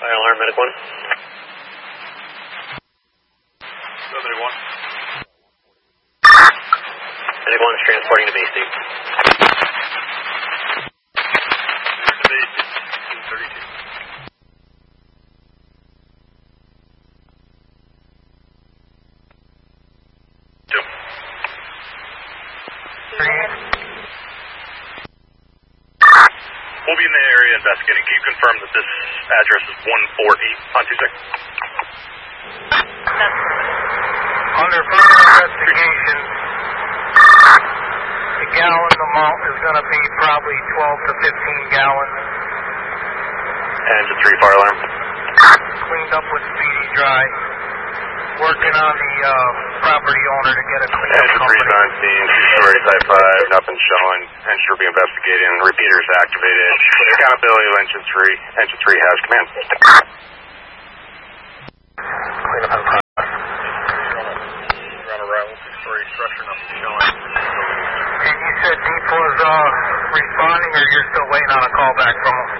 Fire alarm, Medic 1. 71. Medic 1 is transporting to base 2. We'll be in the area investigating. Can you confirm that this address is 140 on 26? Under further investigation, the gallon amount is going to be probably 12 to 15 gallons. Engine 3 fire alarm. Cleaned up with Speedy Dry. Working on the property owner to get a cleanup Engine 3 is on scene, two-story type 5, nothing showing. Engine 3 will be investigating. Repeaters activated. Accountability of Engine 3. Engine 3 has command. cleanup in progress. You're on a rival two-story structure, nothing showing. And you said Deep was responding, or you're still waiting on a call back from him?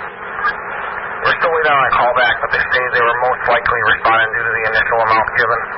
We're still waiting on a call back, but they say they were most likely responding due to the initial amount given.